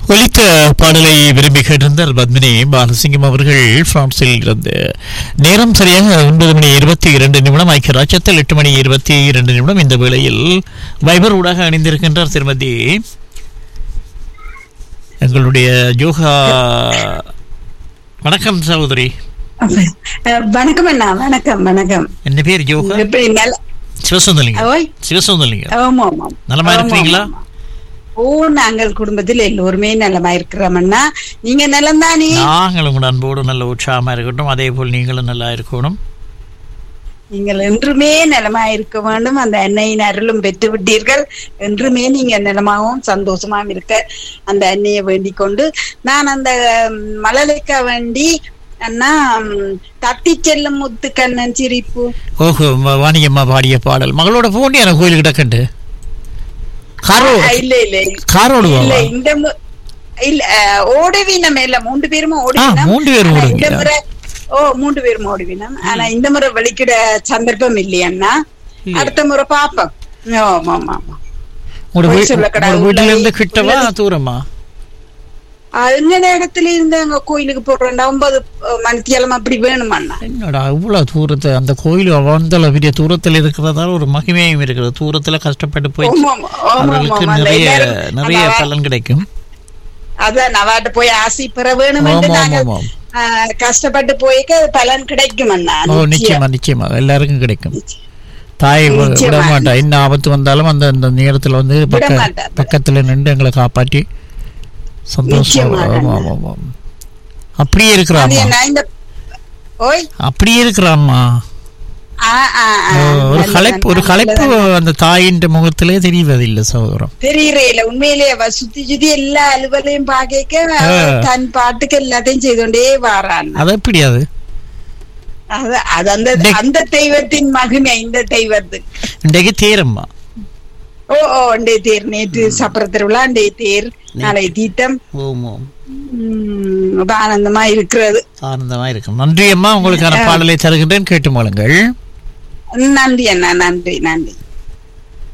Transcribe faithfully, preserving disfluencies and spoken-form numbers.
ஒலித்த பாடலை விரும்பி கேட்டிருந்தார் பத்மினி பாலசிங்கம் அவர்கள் பிரான்சில் இருந்து. நேரம் சரியாக ஒன்பது மணி இருபத்தி இரண்டு நிமிடம். ஐக்கிய ராஜ்யத்தில் எட்டு மணி இருபத்தி இரண்டு நிமிடம். இந்த வேளையில் வைபர் ஊடாக அணிந்திருக்கின்றார் திருமதி எங்களுடைய யோகா. வணக்கம் சகோதரி. வணக்கம் அண்ணா. வணக்கம் வணக்கம். என்ன பேர்? யோகா சிவசுந்தலிங்க. சிவசுந்தலிங்க. நலமா இருக்கிறீங்களா? ஓ, நாங்கள் குடும்பத்தில் எல்லோருமே நலமா இருக்கிறோம் அண்ணா. நீங்க நலம் தானே? நாங்களும் கூட அன்போடு நல்ல உற்சாகமா இருக்கட்டும். அதே போல் நீங்களும் நல்லா இருக்கணும். நீங்கள் என்றுமே நலமா இருக்க வேண்டும். அந்த அன்னையின் அருளும் பெற்று விட்டீர்கள். என்றுமே நீங்க நலமாகவும் சந்தோஷமாகவும் இருக்க அந்த அன்னையை வேண்டிக் கொண்டு நான் அந்த மழலைக்க வேண்டி அண்ணா தத்தி செல்லும் முத்து கண்ணன் சிரிப்பு. ஓஹோ, வாணியம்மா பாடிய பாடல். மகளோட போண்டி எனக்கு கோயிலுக்கு கிடக்கண்டு. இல்ல இல்ல இல்ல இந்த இல்ல ஓடுவீனம் இல்ல மூன்று பேரும் ஓடுவீனம். மூன்று பேரும் இந்த முறை ஓ மூன்று பேரும் ஓடுவீனம். ஆனா இந்த முறை வெளிக்கிட சந்தர்ப்பம் இல்லையண்ணா. அடுத்த முறை பாப்போம். ஆமா ஆமா ஆமா. வீட்டுல இருந்து கிட்டவா தூரமா? அந்த நேரத்துல இருந்து அங்க கோயிலுக்கு போடுறேன். ஒன்பது மணித்தியாலம் அப்படி வேணுமாண்ணா. என்னடா இவ்வளவு தூரத்தை? அந்த கோயில் அவந்தளவு பெரிய தூரத்துல இருக்கிறதால ஒரு மகிமையும் இருக்கிறது. தூரத்துல கஷ்டப்பட்டு போய் அவர்களுக்கு நிறைய நிறைய பலன் கிடைக்கும். அதான் நவாட்ட போய் ஆசை பெற வேணும் என்று நாங்கள் கஷ்டப்பட்டு போய்க்கு பலன் கிடைக்கும் அண்ணா. நிச்சயமா நிச்சயமா எல்லாருக்கும் கிடைக்கும். தாய் விட மாட்டா. என்ன ஆபத்து வந்தாலும் அந்த அந்த நேரத்துல வந்து பக்கத்துல நின்று எங்களை காப்பாற்றி சந்தோஷம். அப்படியே இருக்கிறாமா? அப்படியே இருக்கிறாமா? ஒரு களைப்பு ஒரு களைப்பு அந்த தாயின் முகத்திலே தெரிவதில்லை சகோதரம். தெரியல உண்மையிலேயே. சுத்தி சுத்தி எல்லா அலுவலையும் பாக்க தன் பாட்டுக்கு எல்லாத்தையும் செய்து கொண்டே வாரான். அது எப்படி? அது அது அந்த அந்த தெய்வத்தின் மகிமை. இந்த தெய்வத்துக்கு இன்றைக்கு தேரம்மா. ஓ ஓ அண்டே தேர். நேற்று சப்பர திருவிழா. அண்டே தேர். நாளை தீட்டம். ஆனந்தமா இருக்கிறது. ஆனந்தமா இருக்கும். நன்றி அம்மா. உங்களுக்கான பாடலை தருகின்றேன், கேட்டு மாளுங்கள். நன்றி அண்ணா. நன்றி நன்றி.